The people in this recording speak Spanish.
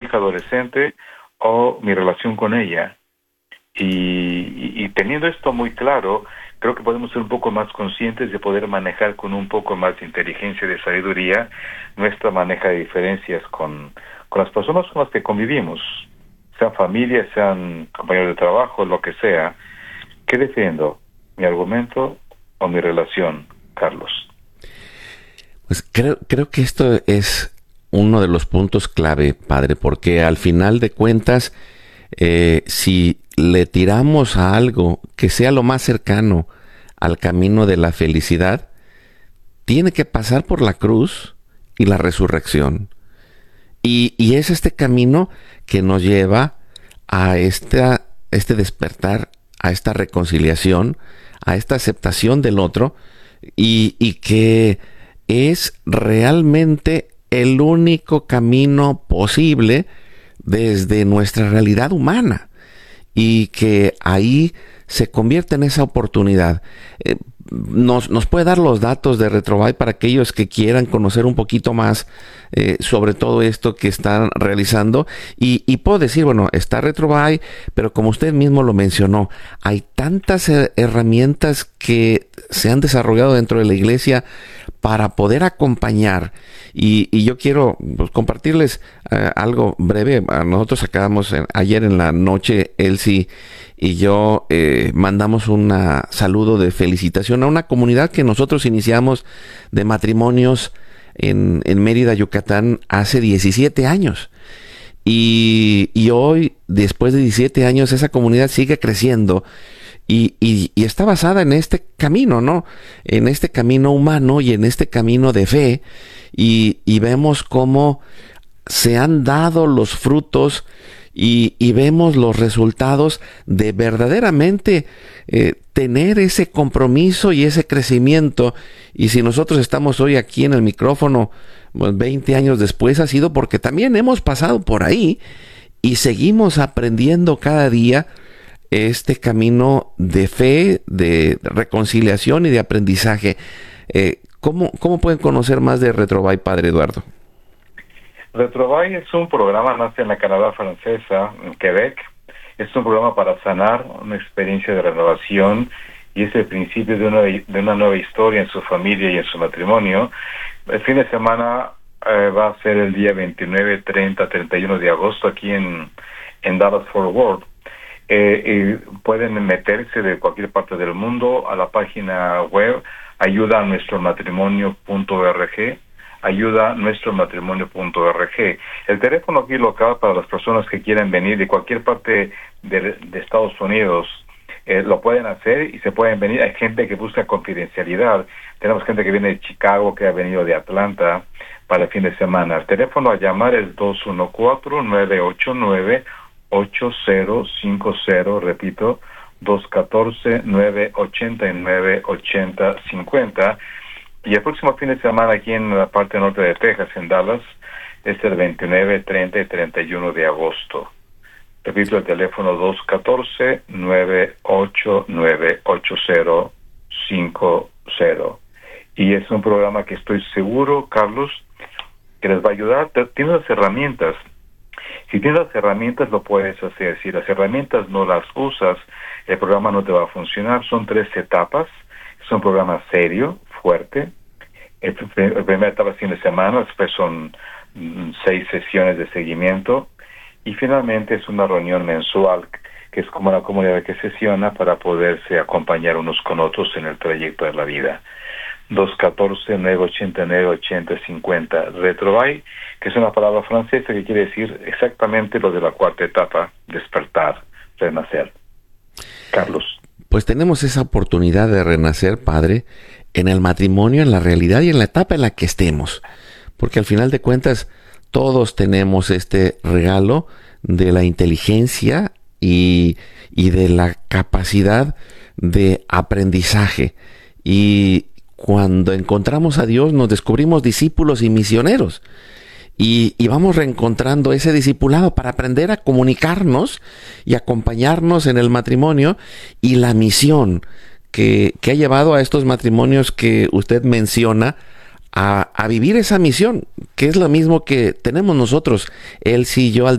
hija adolescente o mi relación con ella. Y teniendo esto muy claro, creo que podemos ser un poco más conscientes de poder manejar con un poco más de inteligencia y de sabiduría nuestra maneja de diferencias con las personas con las que convivimos, sean familia, sean compañeros de trabajo, lo que sea. ¿Qué defiendo? ¿Mi argumento o mi relación, Carlos? Pues creo que esto es uno de los puntos clave, padre, porque al final de cuentas, si le tiramos a algo que sea lo más cercano al camino de la felicidad, tiene que pasar por la cruz y la resurrección. Y es este camino que nos lleva a este despertar, a esta reconciliación, a esta aceptación del otro, y que es realmente el único camino posible desde nuestra realidad humana, y que ahí se convierte en esa oportunidad. Nos puede dar los datos de Retrobuy para aquellos que quieran conocer un poquito más sobre todo esto que están realizando, y puedo decir, bueno, está Retrobuy, pero como usted mismo lo mencionó, hay tantas herramientas que se han desarrollado dentro de la iglesia para poder acompañar, y yo quiero compartirles algo breve. Nosotros acabamos ayer en la noche, Elsie y yo mandamos un saludo de felicitación a una comunidad que nosotros iniciamos de matrimonios en Mérida, Yucatán, hace 17 años. Y hoy, después de 17 años, esa comunidad sigue creciendo y está basada en este camino, ¿no? En este camino humano y en este camino de fe. Y vemos cómo se han dado los frutos y vemos los resultados de verdaderamente tener ese compromiso y ese crecimiento. Y si nosotros estamos hoy aquí en el micrófono, 20 años después, ha sido porque también hemos pasado por ahí y seguimos aprendiendo cada día este camino de fe, de reconciliación y de aprendizaje. ¿Cómo pueden conocer más de Retrobuy, Padre Eduardo? Retrobuy es un programa, nace en la Canadá francesa, en Quebec. Es un programa para sanar una experiencia de renovación, y es el principio de una nueva historia en su familia y en su matrimonio. El fin de semana va a ser el día 29, 30, 31 de agosto aquí en Dallas Fort Worth. Y pueden meterse de cualquier parte del mundo a la página web ayudanuestromatrimonio.org, ayudanuestromatrimonio.org. El teléfono aquí local para las personas que quieran venir de cualquier parte de Estados Unidos, lo pueden hacer y se pueden venir. Hay gente que busca confidencialidad. Tenemos gente que viene de Chicago, que ha venido de Atlanta para el fin de semana. El teléfono a llamar es 214-989-8050, repito, 214-989-8050. Y el próximo fin de semana aquí en la parte norte de Texas, en Dallas, es el 29, 30 y 31 de agosto. Repito, el teléfono 214-989-8050. Y es un programa que estoy seguro, Carlos, que les va a ayudar. Tiene las herramientas. Si tienes las herramientas, lo puedes hacer. Si las herramientas no las usas, el programa no te va a funcionar. Son 3 etapas. Es un programa serio, fuerte. La primera etapa es fin de semana, después son 6 sesiones de seguimiento, y finalmente es una reunión mensual, que es como una comunidad que sesiona para poderse acompañar unos con otros en el trayecto de la vida. 214-989-8050. Retrobuy, que es una palabra francesa que quiere decir exactamente lo de la 4ª etapa: despertar, renacer. Carlos. Pues tenemos esa oportunidad de renacer, Padre, en el matrimonio, en la realidad y en la etapa en la que estemos. Porque al final de cuentas, todos tenemos este regalo de la inteligencia y de la capacidad de aprendizaje. Y cuando encontramos a Dios, nos descubrimos discípulos y misioneros. Y vamos reencontrando ese discipulado para aprender a comunicarnos y acompañarnos en el matrimonio y la misión que ha llevado a estos matrimonios que usted menciona a vivir esa misión, que es lo mismo que tenemos nosotros, él, sí, yo, al